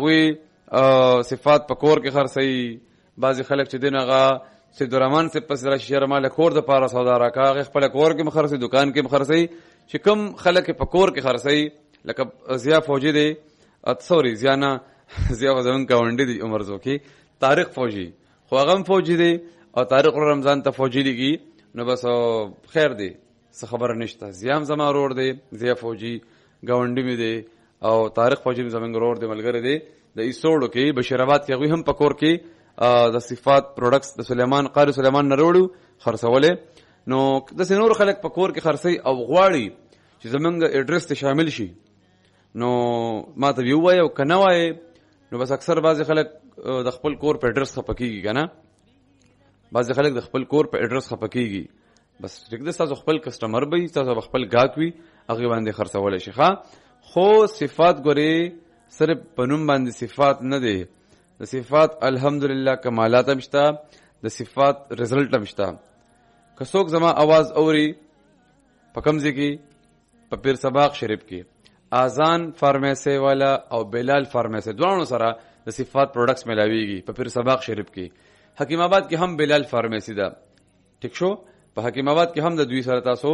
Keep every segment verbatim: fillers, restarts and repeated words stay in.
هغوی صفات په کور کې خرڅوي. بعضې خلک چې دین هغه سیدالرحمن صاحب پسې راشي چې یاره ما له کور دپاره سودا راکړه، هغې خپله کور کې م خرڅوي، دوکان کې م خرڅوي. چې کوم خلک په کور کې خرڅوي لکه ضیا فوجي دی، سوري ضیا نه، ضیا خو زمونږ ګاونډي دی عمرزو کې، طارق فوجي خو هغه هم فوجي دی او طارق رمضان ته فوجي لیږي. نو بس خیر دی، څه خبره نشته. ضیا هم زما ورور دی، ضیا فوجي ګاونډي مې دی، او طارق فوجي زمونږ ورور دی، ملګری دی. د ایسوړو کې بشیرآباد کې هغوی هم په کور کې د صفات پروډکټس د سلیمان قاری سلیمان نه راوړو خرڅولې. نو داسې نور خلک په کور کې خرڅوي او غواړي چې زمونږ ایډرس ته شامل شي، نو ما ته یې ووایه او که نه وایې نو بس اکثر بعضې خلک د خپل کور په ایډرس خفه کېږي که نه، بعضې خلک د خپل کور په ایډرس خفه کېږي. بس ټیک ده، ستاسو خپل کسټمر به وي، ستاسو خپل ګاهک وي، هغې باندې خرڅولی شي. ښه، خو صفات ګورې صرف په نوم باندې صفات نه دی، د صفات الحمدلله کمالات هم شته، د صفات رزلټ هم شته. که څوک زما आवाज اوري په کوم ځای کې؟ په پیر سباق شریف کې اذان فارمیسي والا او بلال فارمیسي دواړو سره د صفات پروډکټس ملاویږي. په پیر سباق شریف کې، حکیم آباد کې هم بلال فارمیسي ده، ټیک شو. په حکیم آباد کې هم د دوی سره تاسو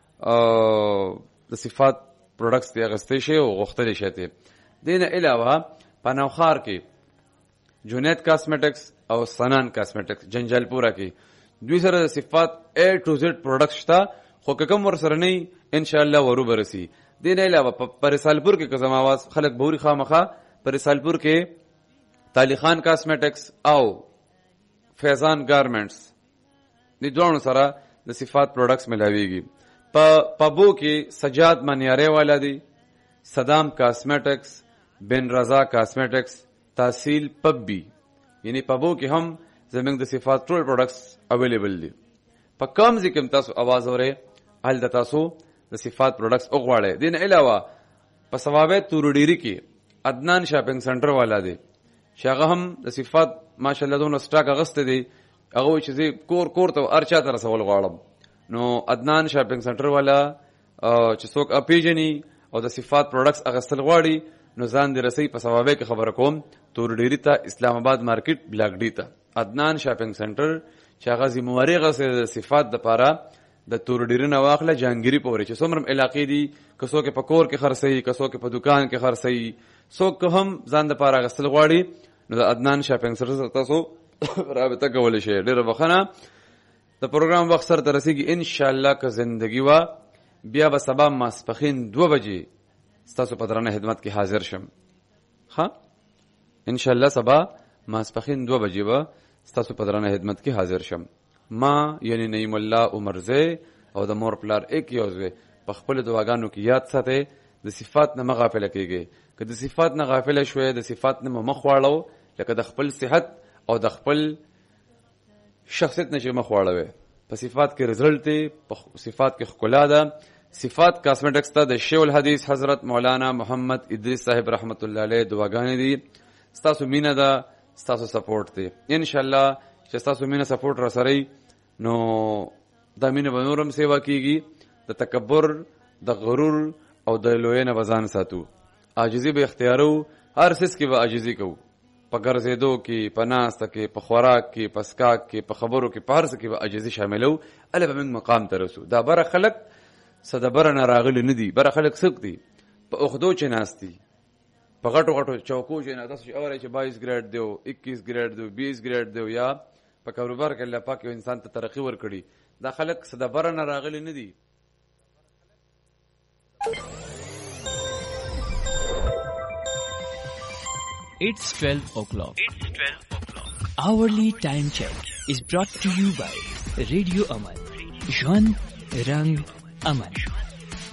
د صفات پروډکټس دی اغستی شي او غوښتلی شي. ته دې نه علاوه په نوخار کې جنید کاسمیټکس او سنان کاسمیټکس جنجالپوره کې دوی سره د صفات اے ټو زیډ پروډکټس شته، خو که کوم ورسره نه ان شاء الله ورو برسي. دې نه علاوه په رسالپور کې که زما آواز خلک بوري خامخه په رسالپور کې تالی خان کاسمیټکس او فیضان ګارمنټس دې دوانو سره د صفات پروډکټس ملاویږي. په پبو کې سجاد منیاره والا دی، صدام کاسمیټکس، بن رضا کاسمیټکس، تحصیل پبی، یعنی پبو کې هم زمونږ د صفات ټول پروډکټس اویلیبل دي. په کوم ځای کې تاسو आवाज اورئ هلته تاسو د صفات پروډکټس وغواړئ. دې نه علاوه په ثوابت تورډيري کې عدنان شاپینګ سنټر والا دی چې هغه هم د صفات ماشاءالله دونه سټاک اغسته دی. هغه چې زه کور کور ته هر چا ته رسول غواړم، نو عدنان شاپینګ سنټر والا چې څوک اپیژني او د صفات پروډکټس اغستل غواړي نو ځان دې رسي. په ثوابه کې خبره کوم تورډيري ته اسلام آباد مارکیټ بلاک ډی ته عدنان شاپینګ سنټر چې هغه ذمہواری غسه د صفات د پاره د تورډيري نه واخله جانګيري پورې چې څومره علاقې دي، که څوک په کور کې خرڅوي، که څوک په دکان کې خرڅوي، څوک هم ځان د پاره غسل غواړي نو د عدنان شاپینګ سنټر تاسو رابطه کولی شئ. ډېره بخښنه د پروګرام وخت سره ته رسېږي ان شاء الله. که زندګي وه بیا به سبا ماسپښین دوه بجې ستاسو په درانه خدمت کې حاضر شم. ښه، ان شاء الله سبا ماسپښین دوه بجې به ستاسو په درانه خدمت کې حاضر شم. ما یعنی نعیم الله عمرزی او د مور پلار ایک یوځای په خپل دعاګانو کې یاد ساتئ. د صفات نه مغافله کیږي، که د صفات نه غافله شوي د صفات نه مخ واړو، لکه د خپل صحت او د خپل شخصیت نه چې مخ واړوي. په صفات کې رزلټ دی، په صفات کې ښکلا ده. صفات کاسمیټکس ته د شیخ الحدیث حضرت مولانا محمد ادریس صاحب رحمت الله علیه دعاګانې دي. ستاسو مینه ده، ستاسو سپورټ دی. ان شاء الله چې ستاسو مینه سپورټ را سره نو دا مینه به نورم سیوا کیږي. د تکبر، د غرور او د لوی نه بزان ساتو، عاجزي به اختیارو. هر څه کې به عاجزي کوو، په ګرځېدو کې، په ناسته کې، په خوراک کې، په سکاک کې، په خبرو کې، په هر څه کې به عاجزي شاملو. اله به موږ مقام ته رسو. دا بره خلک څه د بره نه راغلي نه دي، بره خلک څوک دي په اخدو چې ناست دي، په غټو غټو چوکو چې نه تاسو چې اورئ چې بایس ګریډ دی او اکیس ګریډ دی او بیس ګریډ دی، یا په کاروبار کې الله پاک یو انسان ته ترقی ورکړي. دا خلک څه د بره نه راغلي نه دي. It's twelve o'clock. It's twelve o'clock. Hourly time check is brought to you by Radio Aman. Jwan Rang Aman.